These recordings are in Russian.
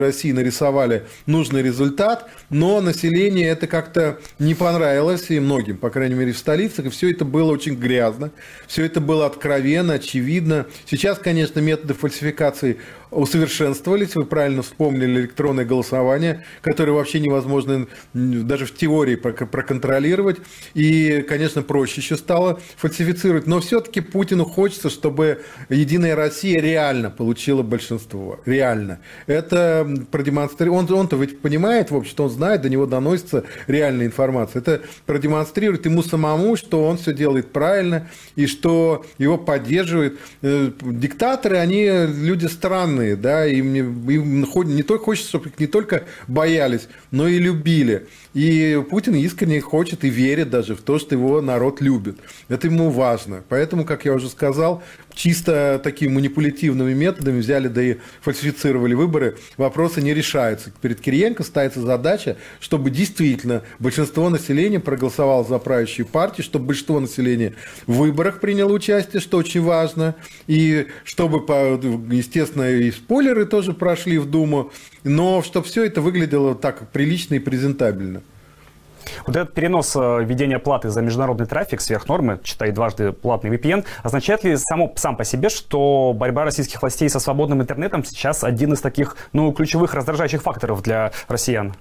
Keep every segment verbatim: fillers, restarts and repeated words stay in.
России нарисовали нужный результат, но население это как-то не понравилось, и многим, по крайней мере, в столицах, и все это было очень грязно, все это было откровенно, очевидно. Сейчас, конечно, методы фальсификации усовершенствовались, вы правильно вспомнили электронное голосование, которое вообще невозможно даже в теории проконтролировать, и, конечно, проще еще стало фальсифицировать, но все-таки Путину хочется, чтобы Единая Россия реально получила большинство, реально. Это продемонстрирует, он, он-то ведь понимает, в общем-то, он знает, до него доносится реальная информация, это продемонстрирует ему самому, что он все делает правильно, и что его поддерживают. Диктаторы, они люди странные, да, им, им не только хочется, чтобы их не только боялись, но и любили. И Путин искренне хочет и верит даже в то, что его народ любит. Это ему важно. Поэтому, как я уже сказал, чисто такими манипулятивными методами взяли, да и фальсифицировали выборы, вопросы не решаются. Перед Кириенко ставится задача, чтобы действительно большинство населения проголосовало за правящую партию, чтобы большинство населения в выборах приняло участие, что очень важно, и чтобы, естественно, и спойлеры тоже прошли в Думу, но чтобы все это выглядело так прилично и презентабельно. Вот этот перенос введения платы за международный трафик сверх нормы, читай дважды платный ви пи эн, означает ли само, сам по себе, что борьба российских властей со свободным интернетом сейчас один из таких, ну, ключевых раздражающих факторов для россиян?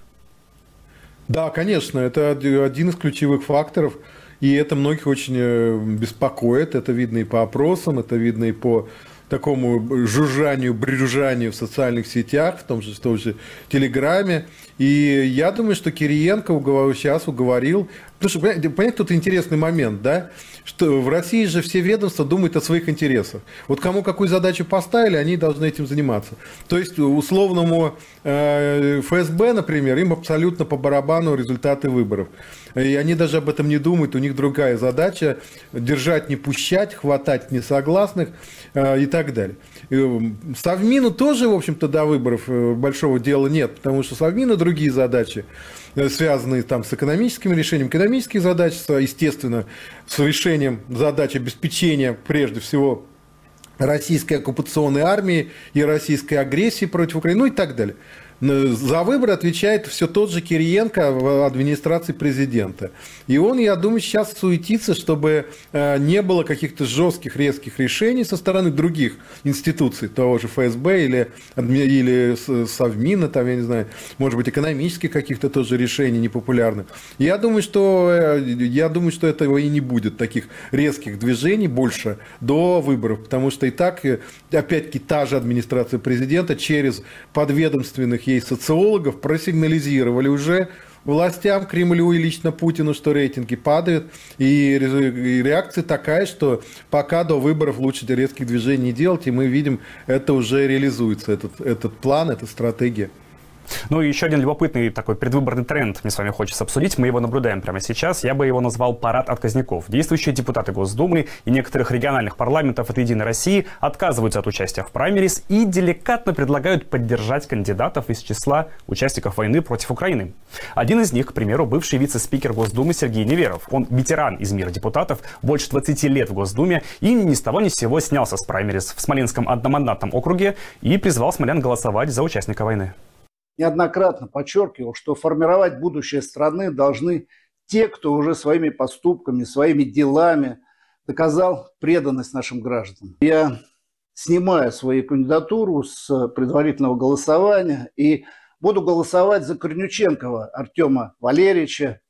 Да, конечно, это один из ключевых факторов, и это многих очень беспокоит, это видно и по опросам, это видно и по такому жужжанию, брюзжанию в социальных сетях, в том же, в том же Телеграме. И я думаю, что Кириенко сейчас уговорил... Потому что, понимаете, тут интересный момент, да? Что в России же все ведомства думают о своих интересах. Вот кому какую задачу поставили, они должны этим заниматься. То есть условному э, эф эс бэ, например, им абсолютно по барабану результаты выборов. И они даже об этом не думают, у них другая задача – держать, не пущать, хватать несогласных э, и так далее. И Совмину тоже, в общем-то, до выборов большого дела нет, потому что Совмину другие задачи, связанные там с экономическими решениями. Экономические задачи, естественно, с решением задач обеспечения, прежде всего, российской оккупационной армии и российской агрессии против Украины, ну и так далее. За выборы отвечает все тот же Кириенко в администрации президента. И он, я думаю, сейчас суетится, чтобы не было каких-то жестких, резких решений со стороны других институций, того же эф эс бэ или, или Совмина, там, я не знаю, может быть, экономических каких-то тоже решений непопулярных. Я думаю, что, я думаю, что этого и не будет, таких резких движений больше до выборов, потому что и так, опять-таки, та же администрация президента через подведомственных ей социологов просигнализировали уже властям, Кремлю и лично Путину, что рейтинги падают. И реакция такая, что пока до выборов лучше резких движений не делать. И мы видим, это уже реализуется, этот, этот план, эта стратегия. Ну и еще один любопытный такой предвыборный тренд мне с вами хочется обсудить. Мы его наблюдаем прямо сейчас. Я бы его назвал парад отказников. Действующие депутаты Госдумы и некоторых региональных парламентов от «Единой России» отказываются от участия в праймерис и деликатно предлагают поддержать кандидатов из числа участников войны против Украины. Один из них, к примеру, бывший вице-спикер Госдумы Сергей Неверов. Он ветеран из мира депутатов, больше двадцати лет в Госдуме и ни с того ни с сего снялся с праймерис в Смоленском одномандатном округе и призвал смолян голосовать за участника войны. Неоднократно подчеркивал, что формировать будущее страны должны те, кто уже своими поступками, своими делами доказал преданность нашим гражданам. Я снимаю свою кандидатуру с предварительного голосования и буду голосовать за Корнюченкова Артема Валерьевича.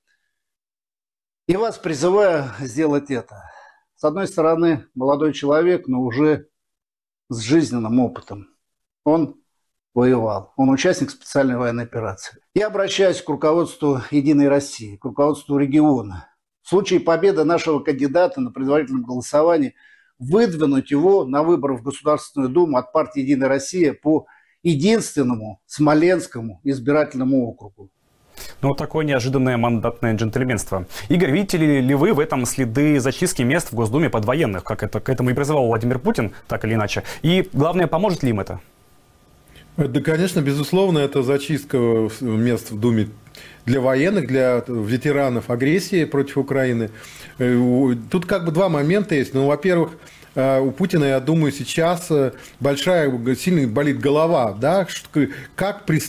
И вас призываю сделать это. С одной стороны, молодой человек, но уже с жизненным опытом. Он воевал. Он участник специальной военной операции. Я обращаюсь к руководству «Единой России», к руководству региона. В случае победы нашего кандидата на предварительном голосовании выдвинуть его на выборы в Государственную Думу от партии «Единая Россия» по единственному Смоленскому избирательному округу. Ну, вот такое неожиданное мандатное джентльменство. Игорь, видите ли, ли вы в этом следы зачистки мест в Госдуме под военных, как это, к этому и призывал Владимир Путин, так или иначе? И, главное, поможет ли им это? Да, конечно, безусловно, это зачистка мест в Думе для военных, для ветеранов агрессии против Украины. Тут как бы два момента есть. Ну, во-первых, у Путина, я думаю, сейчас большая, сильно болит голова, да, как